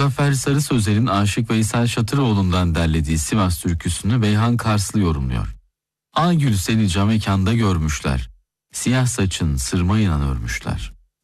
Muzaffer Sarı Sözler'in Aşık Veysel Şatıroğlu'ndan derlediği Sivas türküsünü Beyhan Karslı yorumluyor. Agül seni cam mekanda görmüşler, siyah saçın sırmayla örmüşler.